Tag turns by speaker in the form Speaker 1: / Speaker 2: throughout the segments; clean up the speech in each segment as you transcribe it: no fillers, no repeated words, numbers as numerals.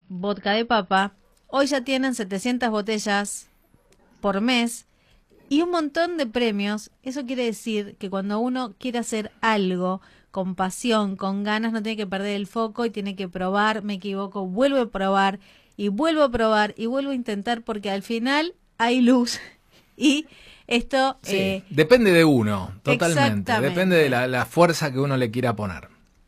Speaker 1: vodka de papa, hoy ya tienen 700 botellas por mes y un montón de premios. Eso quiere decir que cuando uno quiere hacer algo con pasión, con ganas, no tiene que perder el foco y tiene que probar, me equivoco, vuelvo a probar y vuelvo a probar y vuelvo a intentar, porque al final hay luz y esto...
Speaker 2: Sí, depende de uno, totalmente. Depende de la fuerza que uno le quiera poner.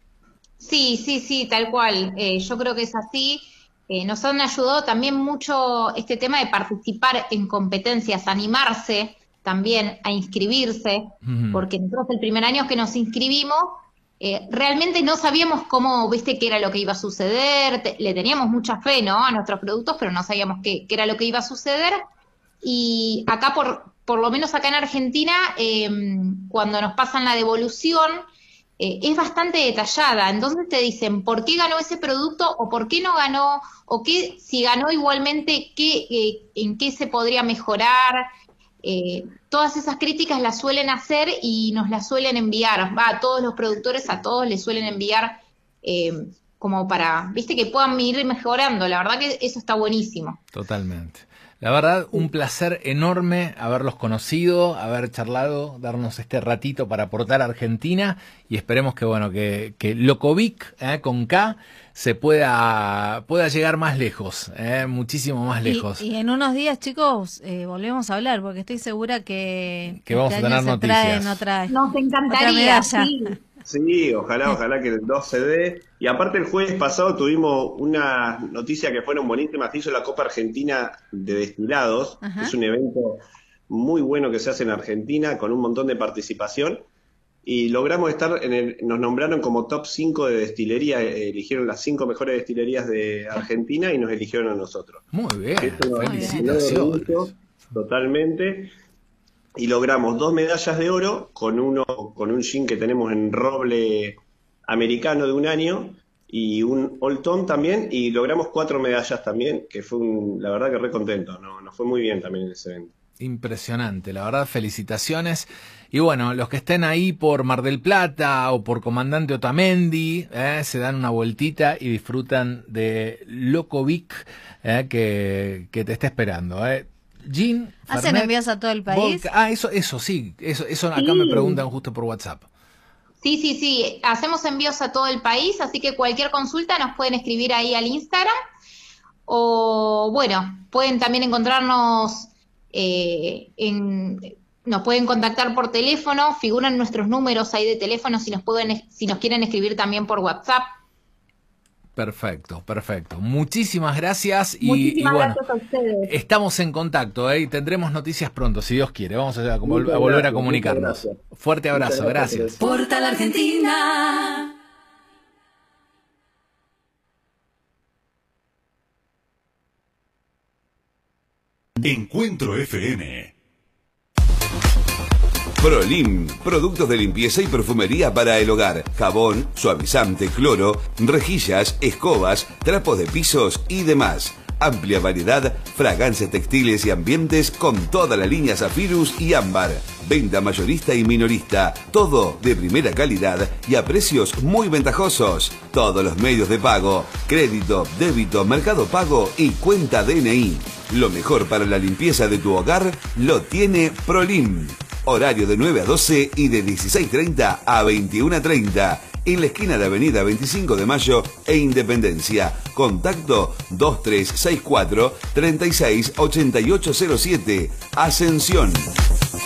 Speaker 3: Sí, tal cual. Yo creo que es así. Nos han ayudado también mucho este tema de participar en competencias, animarse también a inscribirse, porque nosotros el primer año que nos inscribimos, realmente no sabíamos cómo, viste, qué era lo que iba a suceder, le teníamos mucha fe, ¿no?, a nuestros productos, pero no sabíamos qué era lo que iba a suceder. Y acá, por lo menos acá en Argentina, cuando nos pasan la devolución, es bastante detallada. Entonces te dicen por qué ganó ese producto o por qué no ganó, o qué, si ganó igualmente, en qué se podría mejorar. Todas esas críticas las suelen hacer y nos las suelen enviar. A todos los productores, a todos les suelen enviar como para, viste, que puedan ir mejorando. La verdad que eso está buenísimo.
Speaker 2: Totalmente. La verdad, un placer enorme haberlos conocido, haber charlado, darnos este ratito para aportar a Argentina, y esperemos que, bueno, que Locovic, con K, se pueda llegar más lejos, muchísimo más lejos.
Speaker 1: Y en unos días, chicos, volvemos a hablar, porque estoy segura que
Speaker 2: vamos a tener noticias.
Speaker 3: Nos encantaría, sí.
Speaker 4: Sí, ojalá que el 2 se dé. Y aparte el jueves pasado tuvimos una noticia que fueron buenísimas. Se hizo la Copa Argentina de Destilados. Ajá. Es un evento muy bueno que se hace en Argentina con un montón de participación. Y logramos estar nos nombraron como top 5 de destilería. Eligieron las 5 mejores destilerías de Argentina y nos eligieron a nosotros.
Speaker 2: Muy bien, felicitaciones.
Speaker 4: Totalmente. Y logramos 2 medallas de oro con un gin que tenemos en roble americano de 1 año y un Old Tom también, y logramos 4 medallas también, que fue la verdad que re contento, nos fue muy bien también en ese evento.
Speaker 2: Impresionante, la verdad, felicitaciones. Y bueno, los que estén ahí por Mar del Plata o por Comandante Otamendi, se dan una vueltita y disfrutan de Locovic, que te está esperando, Gin,
Speaker 1: ¿hacen
Speaker 2: Fernet,
Speaker 1: envíos a todo el país?
Speaker 2: Vodka. Eso sí, eso acá me preguntan justo por WhatsApp.
Speaker 3: Sí, hacemos envíos a todo el país, así que cualquier consulta nos pueden escribir ahí al Instagram, o bueno, pueden también encontrarnos nos pueden contactar por teléfono, figuran nuestros números ahí de teléfono si nos quieren escribir también por WhatsApp.
Speaker 2: Perfecto. Muchísimas gracias.
Speaker 3: Muchísimas
Speaker 2: bueno,
Speaker 3: gracias a ustedes.
Speaker 2: Estamos en contacto, y tendremos noticias pronto, si Dios quiere. Vamos a volver a comunicarnos. Fuerte abrazo, gracias.
Speaker 5: Portal Argentina.
Speaker 6: Encuentro FM.
Speaker 7: Prolim, productos de limpieza y perfumería para el hogar, jabón, suavizante, cloro, rejillas, escobas, trapos de pisos y demás. Amplia variedad, fragancias textiles y ambientes con toda la línea Zafirus y Ámbar. Venta mayorista y minorista, todo de primera calidad y a precios muy ventajosos. Todos los medios de pago, crédito, débito, mercado pago y cuenta DNI. Lo mejor para la limpieza de tu hogar lo tiene Prolim. Horario de 9 a 12 y de 16:30 a 21:30. En la esquina de Avenida 25 de Mayo e Independencia. Contacto 2364 368807. Ascensión.